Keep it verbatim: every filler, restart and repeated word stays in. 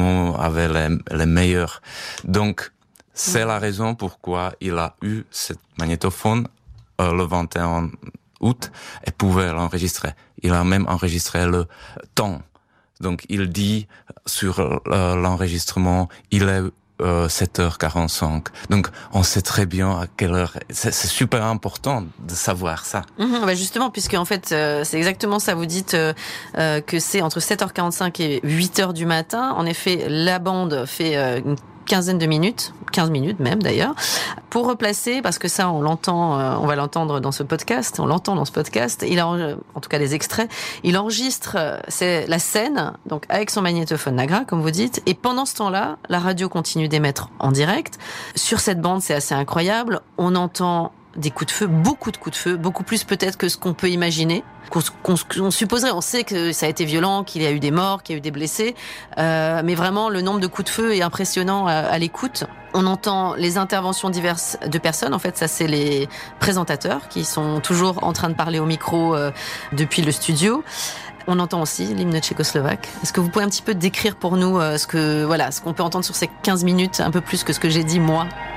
piano avait les, les meilleurs. Donc, c'est la raison pourquoi il a eu ce magnétophone euh, le vingt et un août et pouvait l'enregistrer. Il a même enregistré le temps. Donc, il dit sur euh, l'enregistrement, il est euh, sept heures quarante-cinq. Donc, on sait très bien à quelle heure. C'est, c'est super important de savoir ça. Mmh, bah justement, puisque en fait, euh, c'est exactement ça. Vous dites euh, euh, que c'est entre sept heures quarante-cinq et huit heures du matin. En effet, la bande fait euh, une quinzaine de minutes, quinze minutes même d'ailleurs, pour replacer, parce que ça on l'entend, euh, on va l'entendre dans ce podcast, on l'entend dans ce podcast, il a, en tout cas les extraits, il enregistre euh, c'est la scène, donc avec son magnétophone Nagra, comme vous dites, et pendant ce temps-là, la radio continue d'émettre en direct. Sur cette bande, c'est assez incroyable, on entend des coups de feu, beaucoup de coups de feu, beaucoup plus peut-être que ce qu'on peut imaginer, qu'on, qu'on, qu'on supposerait. On sait que ça a été violent, qu'il y a eu des morts, qu'il y a eu des blessés, euh, mais vraiment le nombre de coups de feu est impressionnant à, à l'écoute. On entend les interventions diverses de personnes. En fait, ça c'est les présentateurs qui sont toujours en train de parler au micro euh, depuis le studio. On entend aussi l'hymne tchécoslovaque. Est-ce que vous pouvez un petit peu décrire pour nous euh, ce que voilà, ce qu'on peut entendre sur ces quinze minutes, un peu plus que ce que j'ai dit moi?